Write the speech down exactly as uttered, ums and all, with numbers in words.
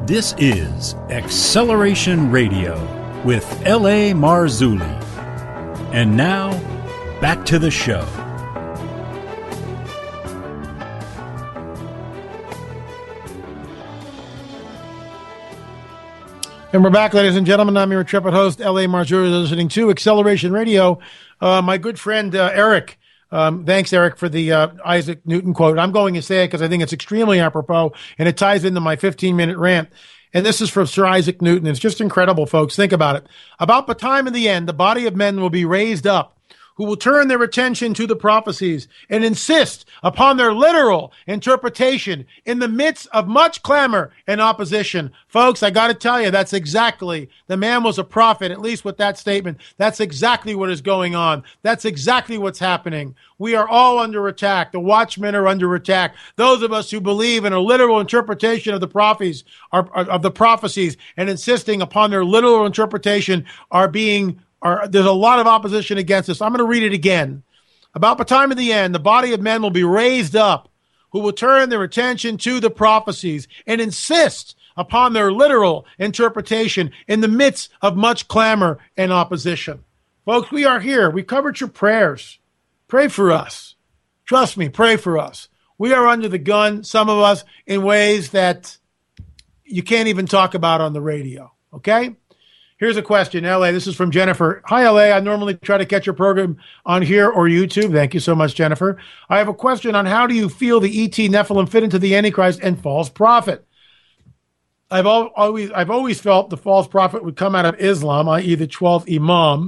This is Acceleration Radio with L A. Marzulli. And now, back to the show. And we're back, ladies and gentlemen. I'm your intrepid host, L A. Marzulli, listening to Acceleration Radio. Uh, my good friend, uh, Eric. Um, thanks, Eric, for the uh, Isaac Newton quote. I'm going to say it because I think it's extremely apropos, and it ties into my fifteen-minute rant. And this is from Sir Isaac Newton. It's just incredible, folks. Think about it. About the time in the end, the body of men will be raised up, who will turn their attention to the prophecies and insist upon their literal interpretation in the midst of much clamor and opposition. Folks, I got to tell you, that's exactly, the man was a prophet, at least with that statement. That's exactly what is going on. That's exactly what's happening. We are all under attack. The watchmen are under attack. Those of us who believe in a literal interpretation of the prophecies, are, of the prophecies and insisting upon their literal interpretation are being Are, there's a lot of opposition against this. I'm going to read it again. About the time of the end, the body of men will be raised up, who will turn their attention to the prophecies and insist upon their literal interpretation in the midst of much clamor and opposition. Folks, we are here. We covered your prayers. Pray for us. Trust me, pray for us. We are under the gun, some of us, in ways that you can't even talk about on the radio, okay? Here's a question, L A. This is from Jennifer. Hi, L A. I normally try to catch your program on here or YouTube. Thank you so much, Jennifer. I have a question on how do you feel the E T Nephilim fit into the Antichrist and false prophet? I've always, I've always felt the false prophet would come out of Islam, that is the twelfth Imam,